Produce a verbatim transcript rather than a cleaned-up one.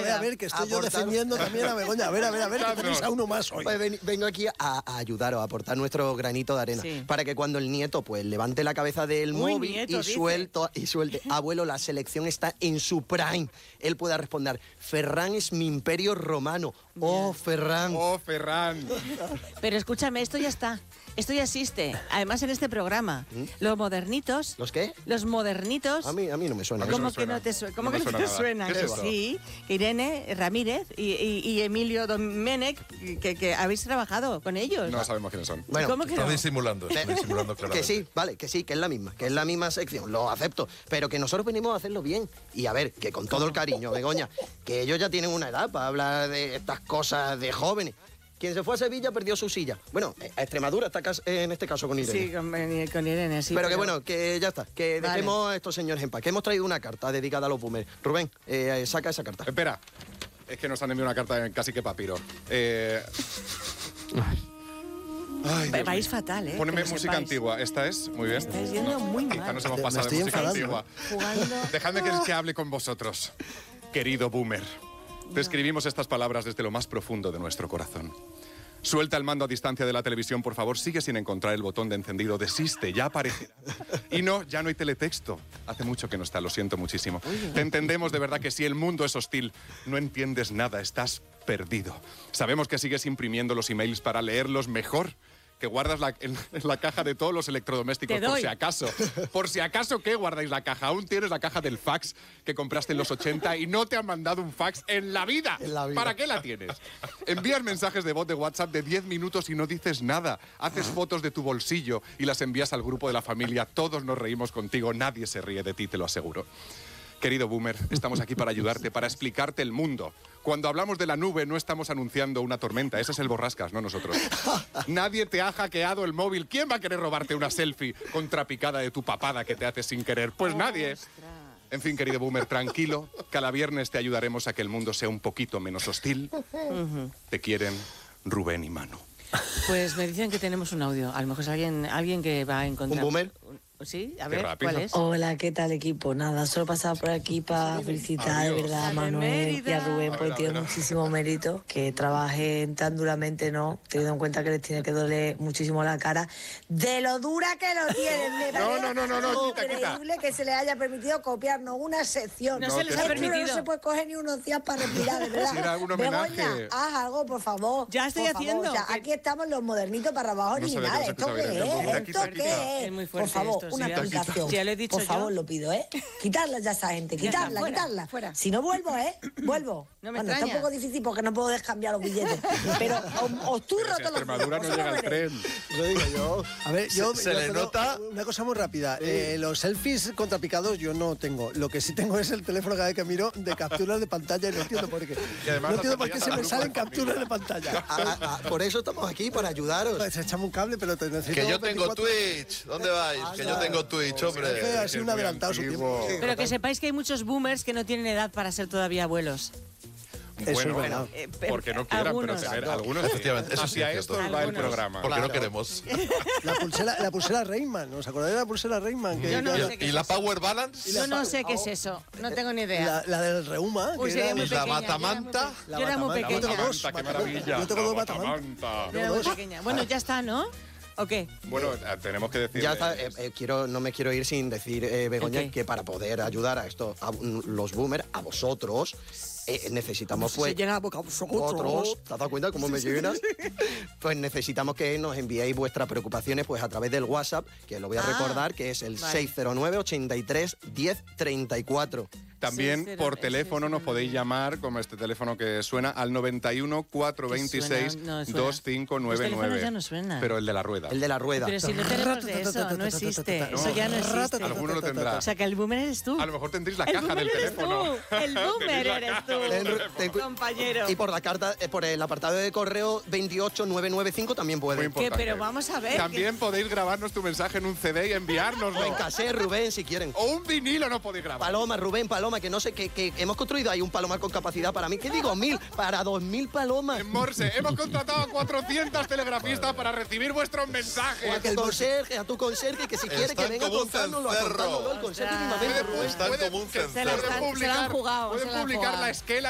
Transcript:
a ver, a ver, que estoy yo defendiendo también a Begoña. A ver, a ver, a ver, que tenéis a uno más hoy. Pues ven, vengo aquí a, a ayudaros, a aportar nuestro granito de arena. Sí. Para que cuando el nieto pues levante la cabeza del Uy, móvil nieto, y, dice. suelto, y suelte, abuelo, la selección está en su prime. Él pueda responder, Ferran es mi imperio romano. Oh, Ferran. Oh, Ferran. Pero escúchame, esto ya está. Esto ya existe. Además, en este programa. ¿Mm? Los modernitos. ¿Los qué? Los modernitos. A mí, a mí no me suena. A mí eso. ¿Cómo me que suena. no te suena? ¿Cómo No me que no suena te nada. suena? ¿Qué es Que esto? sí, que Irene Ramírez y, y- y Emilio Domenech, que, que habéis trabajado con ellos. No sabemos quiénes son. Bueno, ¿Cómo que Está no? disimulando, está disimulando claramente. que sí, vale, que sí, que es la misma, que es la misma sección, lo acepto, pero que nosotros venimos a hacerlo bien. Y a ver, que con todo el cariño, Begoña, que ellos ya tienen una edad para hablar de estas cosas de jóvenes. Quien se fue a Sevilla perdió su silla. Bueno, a Extremadura está cas- en este caso con Irene. Sí, con, con Irene, sí. pero que bueno, que ya está, que Vale. dejemos a estos señores en paz, que hemos traído una carta dedicada a los boomers. Rubén, eh, saca esa carta. Espera, es que nos han enviado una carta en casi que papiro. Eh... Ay, Dios Vais mío. fatal, ¿eh? Poneme Que lo música sepáis. antigua. Esta es, muy bien. Estáis yendo muy Quizá mal. nos hemos Me pasado estoy de música enfadando. antigua. Jugando. Dejadme que, que hable con vosotros, querido boomer. Te escribimos estas palabras desde lo más profundo de nuestro corazón. Suelta el mando a distancia de la televisión, por favor. Sigue sin encontrar el botón de encendido. Desiste, ya aparecerá. Y no, ya no hay teletexto. Hace mucho que no está, lo siento muchísimo. Te entendemos de verdad que si el mundo es hostil, no entiendes nada, estás perdido. Sabemos que sigues imprimiendo los emails para leerlos mejor, que guardas la, en, en la caja de todos los electrodomésticos, Te por doy. si acaso. Por si acaso, ¿qué guardáis la caja? Aún tienes la caja del fax que compraste en los ochenta y no te han mandado un fax en la vida. En la vida. ¿Para qué la tienes? Envías mensajes de voz de WhatsApp de diez minutos y no dices nada. Haces fotos de tu bolsillo y las envías al grupo de la familia. Todos nos reímos contigo, nadie se ríe de ti, te lo aseguro. Querido boomer, estamos aquí para ayudarte, para explicarte el mundo. Cuando hablamos de la nube no estamos anunciando una tormenta, ese es el borrascas, no nosotros. Nadie te ha hackeado el móvil. ¿Quién va a querer robarte una selfie contrapicada de tu papada que te hace sin querer? Pues nadie. En fin, querido boomer, tranquilo. Cada viernes te ayudaremos a que el mundo sea un poquito menos hostil. Te quieren Rubén y Manu. Pues me dicen que tenemos un audio. A lo mejor es alguien, alguien que va a encontrar. ¿Un boomer? Sí, a Qué ver, rápido. ¿cuál es? Hola, ¿qué tal, equipo? Nada, solo pasaba por aquí para felicitar de Adiós. verdad a La de Manuel Mérida. y a Rubén, A porque ver, a tienen ver. muchísimo mérito, que trabajen tan duramente, ¿no? Teniendo en cuenta que les tiene que doler muchísimo la cara. De lo dura que lo tienen, me No, parece no, no, no, no, quita, quita. increíble que se les haya permitido copiarnos una sección. No se les ha Esto permitido. No se puede coger ni unos días para respirar, de verdad. Sí, era un homenaje. Begoña, haz algo, por favor. Ya estoy por favor. haciendo. O sea, Que- aquí estamos los modernitos para abajo No se ve, originales. no se ¿Esto escucha qué bien. Quita, es? quita, ¿Esto quita. qué es? Es muy Por fuerte favor, esto, una sí, ya- explicación. ya lo he dicho Por favor, yo. lo pido, ¿eh? Quitarla ya esa gente, Ya está, quitarla, fuera, quitarla. fuera. Si no vuelvo, ¿eh? Vuelvo. No me bueno, está extraña. un poco difícil porque no puedo descambiar los billetes. Pero os, os turro Pero si a todos los Extremadura no días, llega el vosotros veréis. tren. Lo digo yo. A ver, yo, Se- se yo le solo- nota- una cosa muy rápida. Eh, los selfies contrapicados yo no tengo. Lo que sí tengo es el teléfono cada vez que miro de capturas de pantalla y no entiendo por qué. Y además No entiendo las por qué envías se al me grupo salen de capturas de pantalla. A- a- a- por eso estamos aquí, para ayudaros. Pues echame un cable, pero te necesito Que yo tengo veinticuatro. Twitch. ¿Dónde vais? Que yo tengo Twitch, Jefe, hombre. ha sido un muy adelantado su antiguo. tiempo. Pero que sepáis que hay muchos boomers que no tienen edad para ser todavía abuelos. Eso Bueno, es verdad. bueno, Eh, pe- porque no quieran, algunos. pero tener algunos. Efectivamente, eso sí Hacia es esto cierto. va el Algunos. programa. Porque no Claro. queremos. La pulsera, la pulsera Rayman, ¿os acordáis de la pulsera Rayman? Que- Yo no que- sé qué ¿Y es la eso. Power Balance? Yo no sé qué es eso. No tengo ni idea. La, la del reuma. Uy, que sería era- muy ¿Y la pequeña, yo era muy batamanta? pe- La Yo era muy batamanta. pequeña. Yo tengo dos. Batamanta, qué maravilla. Yo tengo dos La batamanta. batamanta. Yo era muy dos. pequeña. Bueno, ya está, ¿no? ¿O qué? Bueno, eh, tenemos que decir. Ya está, eh, eh, quiero, no me quiero ir sin decir, eh, Begoña, Ok. que para poder ayudar a esto, a mm, los boomers, a vosotros, eh, necesitamos pues... Se llena la boca a vosotros. Otros, ¿te has dado cuenta cómo me llenas? Pues necesitamos que nos enviéis vuestras preocupaciones pues a través del WhatsApp, que lo voy a Ah, recordar, que es el vale. seis cero nueve, ochenta y tres, diez, treinta y cuatro. También seis cero, por eh, teléfono seis nos cero podéis nueve. llamar, como este teléfono que suena, al noventa y uno, cuatrocientos veintiséis, suena? No, suena. veinticinco noventa y nueve. Los teléfonos ya no suenan. Pero el de la rueda. El de la rueda. Pero si no tenemos de eso, no existe. Eso ya no existe. Alguno lo tendrá. O sea, que el boomer eres tú. A lo mejor tendréis la El caja boomer del eres teléfono. tú. El boomer Tenéis la eres caja tú. del Ten- teléfono. ten- Compañero. Y por la carta, eh, por el apartado de correo veintiocho nueve noventa y cinco también Muy puede. importante. Que, pero vamos a ver. También podéis grabarnos tu mensaje en un C D y enviárnoslo. En cassette, Rubén, si quieren. O un vinilo no podéis grabar. Paloma, Rubén, Paloma, que no sé, que, que hemos construido ahí un palomar con capacidad para mí. ¿Qué digo? Mil, para dos mil palomas. En Morse, hemos contratado a cuatrocientos telegrafistas para recibir vuestros O mensajes. a tu conserje, a tu conserje, que si quiere que Están venga a como un contárnoslo, a cencerro. contárnoslo, el conserje Ostras. mismamente, Rubén. Están Pueden- como un que Se la cencerro. están- se la han jugado, pueden se la han publicar jugado. la esquela